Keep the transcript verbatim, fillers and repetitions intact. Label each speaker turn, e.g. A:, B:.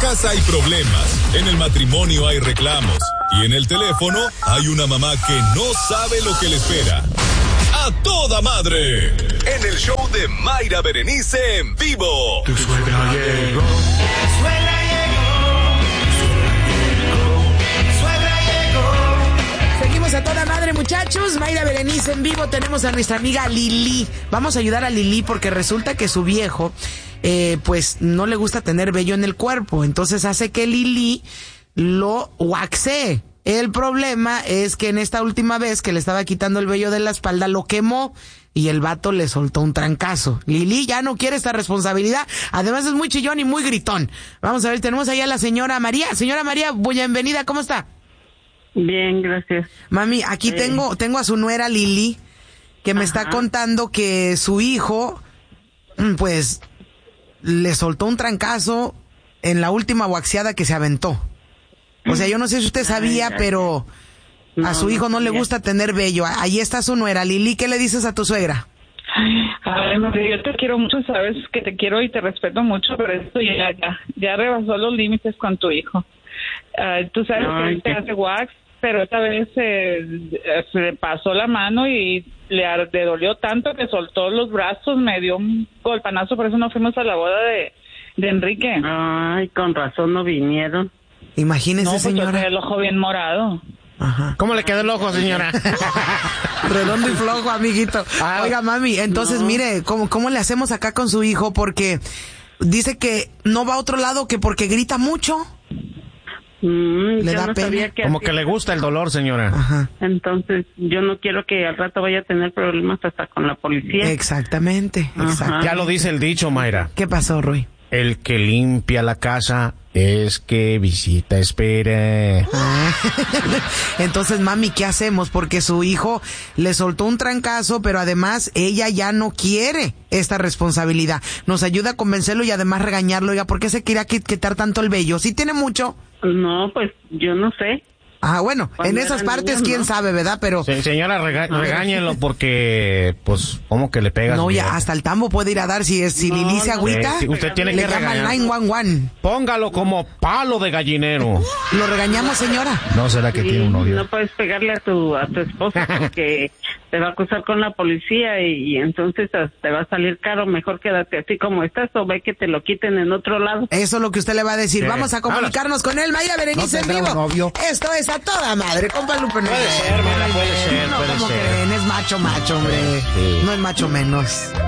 A: casa hay problemas, en el matrimonio hay reclamos y en el teléfono hay una mamá que no sabe lo que le espera. ¡A toda madre! En el show de Mayra Berenice en vivo.
B: Tu suegra llegó. Tu suegra llegó. Tu suegra llegó.
C: Seguimos a toda madre, muchachos. Mayra Berenice en vivo. Tenemos a nuestra amiga Lili. Vamos a ayudar a Lili porque resulta que su viejo, eh, pues, no le gusta tener vello en el cuerpo. Entonces hace que Lili lo waxee. El problema es que en esta última vez que le estaba quitando el vello de la espalda, lo quemó y el vato le soltó un trancazo. Lili ya no quiere esta responsabilidad. Además es muy chillón y muy gritón. Vamos a ver, tenemos ahí a la señora María. Señora María, bienvenida, ¿cómo está?
D: Bien, gracias.
C: Mami, aquí
D: eh.
C: tengo tengo a su nuera Lili, que me
D: Ajá.
C: está contando que su hijo, pues, le soltó un trancazo en la última waxeada que se aventó. O sea, yo no sé si usted sabía, ay, ay, pero no, a su hijo no, no le gusta tener vello. Ahí está su nuera. Lili, ¿qué le dices a tu suegra?
D: A ver, María, yo te quiero mucho, sabes que te quiero y te respeto mucho, pero esto ya, ya, ya rebasó los límites con tu hijo. Uh, tú sabes ay, que él te hace wax, pero esta vez eh, se le pasó la mano y le, le dolió tanto que soltó los brazos, me dio un golpanazo, por eso no fuimos a la boda de, de Enrique.
E: Ay, con razón no vinieron.
C: Imagínese,
D: no, pues
C: señora.
D: el ojo bien morado.
C: Ajá.
F: ¿Cómo le quedó el ojo, señora?
C: Redondo y flojo, amiguito. Ah, oiga, mami, entonces, no. mire, ¿cómo, ¿cómo le hacemos acá con su hijo? Porque dice que no va a otro lado que porque grita mucho.
E: Mm,
C: le da
E: no
C: pena.
F: Que Como que le gusta el dolor, señora.
C: Ajá.
E: Entonces, yo no quiero que al rato vaya a tener problemas hasta con la policía.
C: Exactamente, exacto.
F: Ya lo dice el dicho, Mayra.
C: ¿Qué pasó, Rui?
F: El que limpia la casa es que visita espera.
C: Entonces, mami, ¿qué hacemos? Porque su hijo le soltó un trancazo, pero además ella ya no quiere esta responsabilidad. Nos ayuda a convencerlo y además regañarlo. Oiga, ¿por qué se quería quitar tanto el vello? ¿Sí tiene mucho?
E: No, pues yo no sé.
C: Ah, bueno, en esas partes, niño, quién ¿no? sabe, ¿verdad? Pero...
F: Sí, señora, rega regáñenlo porque, pues, ¿cómo que le pegas?
C: No, ya, hasta el tambo puede ir a dar si es, si no, Lili se agüita.
F: Sí, usted tiene
C: le
F: que
C: llama
F: regañar.
C: al nueve uno uno.
F: Póngalo como palo de gallinero.
C: ¿Lo regañamos, señora?
F: No, será que
E: sí,
F: tiene un odio.
E: No puedes pegarle a tu, a tu esposa porque te va a acusar con la policía y, y entonces te va a salir caro. Mejor quédate así como estás o ve que te lo quiten en otro lado.
C: Eso es lo que usted le va a decir.
F: Sí.
C: Vamos a comunicarnos con él. Mayra Berenice
F: no
C: en vivo.
F: Novio.
C: Esto es A Toda Madre. Compa Lupe.
F: Puede ser, mira, puede ser,
C: no,
F: puede
C: como
F: ser.
C: creen, es macho, macho, hombre.
F: Sí.
C: No es macho menos.